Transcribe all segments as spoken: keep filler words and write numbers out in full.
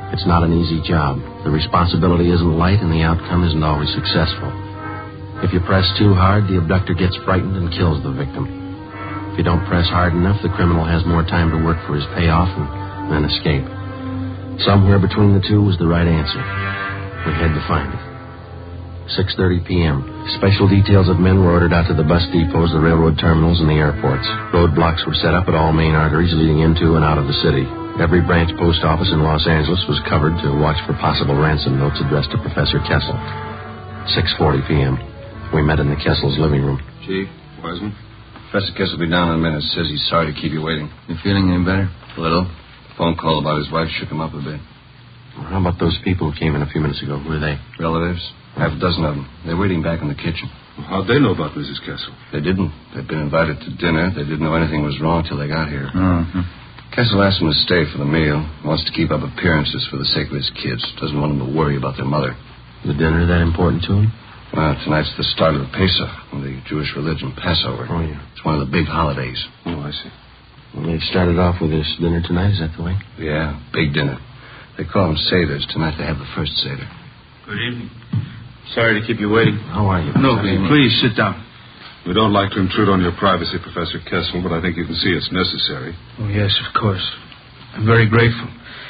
It's not an easy job. The responsibility isn't light, and the outcome isn't always successful. If you press too hard, the abductor gets frightened and kills the victim. If you don't press hard enough, the criminal has more time to work for his payoff and then escape. Somewhere between the two was the right answer. We had to find it. six thirty p.m. Special details of men were ordered out to the bus depots, the railroad terminals, and the airports. Roadblocks were set up at all main arteries leading into and out of the city. Every branch post office in Los Angeles was covered to watch for possible ransom notes addressed to Professor Kessel. six forty p.m. We met in the Kessel's living room. Chief, Wiseman. Professor Kessel will be down in a minute. Says he's sorry to keep you waiting. You feeling any better? A little. Phone call about his wife shook him up a bit. Well, how about those people who came in a few minutes ago? Who are they? Relatives. Half a dozen of them. They're waiting back in the kitchen. Well, how'd they know about Missus Kessel? They didn't. They'd been invited to dinner. They didn't know anything was wrong till they got here. Mm-hmm. Kessel asked them to stay for the meal. He wants to keep up appearances for the sake of his kids. Doesn't want them to worry about their mother. The dinner that important to him? Well, tonight's the start of the Pesach, the Jewish religion, Passover. Oh, yeah. It's one of the big holidays. Oh, I see. Well, they've started off with this dinner tonight, is that the way? Yeah, big dinner. They call them Seders. Tonight they have the first Seder. Good evening. Sorry to keep you waiting. How are you? No, please sit down. We don't like to intrude on your privacy, Professor Kessel, but I think you can see it's necessary. Oh, yes, of course. I'm very grateful.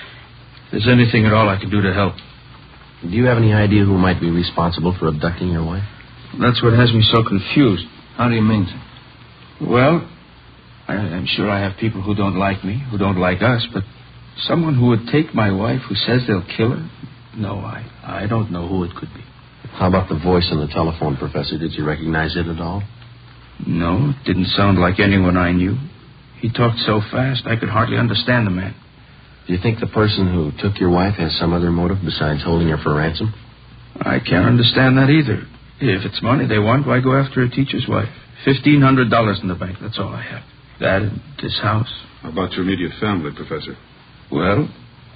If there's anything at all I can do to help. Do you have any idea who might be responsible for abducting your wife? That's what has me so confused. How do you mean, sir? Well, I, I'm sure I have people who don't like me, who don't like us, but someone who would take my wife who says they'll kill her? No, I, I don't know who it could be. How about the voice on the telephone, Professor? Did you recognize it at all? No, it didn't sound like anyone I knew. He talked so fast, I could hardly understand the man. Do you think the person who took your wife has some other motive besides holding her for ransom? I can't understand that either. If it's money they want, why go after a teacher's wife? Fifteen hundred dollars in the bank, that's all I have. That and this house. How about your immediate family, Professor? Well,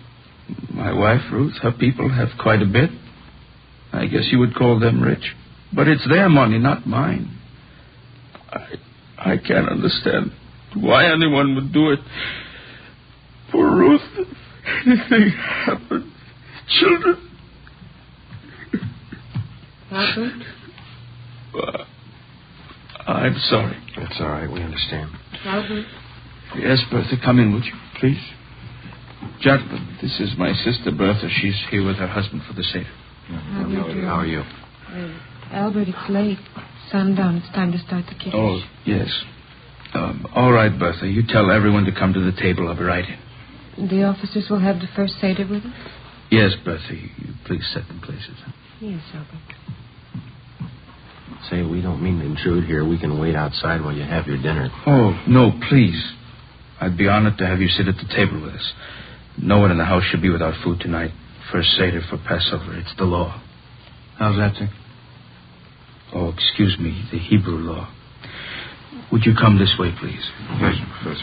my wife, Ruth, her people have quite a bit. I guess you would call them rich. But it's their money, not mine. I I can't understand why anyone would do it. For Ruth, anything happened. Children. Albert? Uh, I'm sorry. That's all right, we understand. Albert? Yes, Bertha, come in, would you, please? Gentlemen, this is my sister, Bertha. She's here with her husband for the Seder. How do you do? How are you? Uh, Albert, it's late. Sundown. It's time to start the Kiddush. Oh, yes. Um, all right, Bertha. You tell everyone to come to the table. I'll be right in. The officers will have the first Seder with us? Yes, Bertha. You please set them places. Yes, Albert. Say, we don't mean to intrude here. We can wait outside while you have your dinner. Oh, no, please. I'd be honored to have you sit at the table with us. No one in the house should be without food tonight. First Seder for Passover. It's the law. How's that, sir? Oh, excuse me, the Hebrew law. Would you come this way, please? Yes, Professor.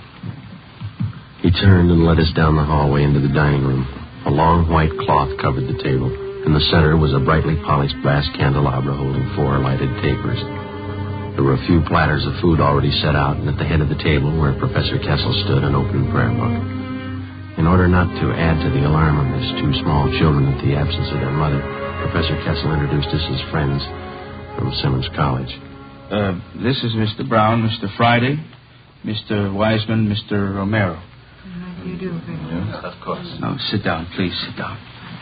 He turned and led us down the hallway into the dining room. A long white cloth covered the table. In the center was a brightly polished brass candelabra holding four lighted tapers. There were a few platters of food already set out, and at the head of the table, where Professor Kessel stood, an open prayer book. In order not to add to the alarm of his two small children at the absence of their mother, Professor Kessel introduced us as friends from Simmons College. Uh, this is Mister Brown, Mister Friday, Mister Wiseman, Mister Romero. How do you do, Albert? Yeah, of course. Now, sit down, please, sit down.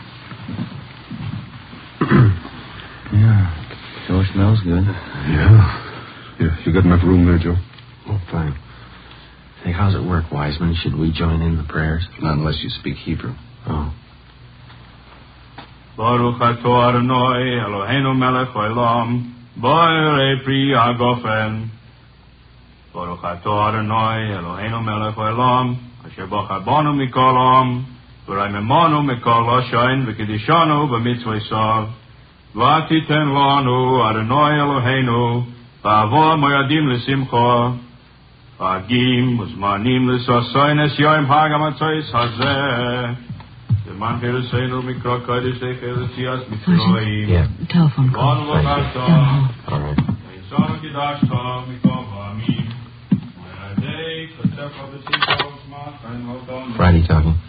Yeah. Sure smells good. Yeah. Yeah, you got enough room there, Joe? Oh, fine. Hey, how's it work, Wiseman? Should we join in the prayers? Not unless you speak Hebrew. Oh. Baruch atah Adonai Eloheinu melech haolam, borei pri hagofen. Baruch atah Adonai Eloheinu melech haolam, asher bachar banu mikol ha'am, v'raimemanu mikol ha'shayin v'kedishanu b'mitzvosav. V'atiten lanu Adonai Eloheinu, v'avo moyadim l'simcha. Agim uzmanim l'sosoin es yoim hagamatzos hazeh. Deman peruseinu mikra kodesh echelesias mitzroim. Yeah. Telephone call. V'anu v'chata. All right. V'yisonu kidashta mikom v'amim. V'yadei k'tef ha'betzim k'osma. Friday talking.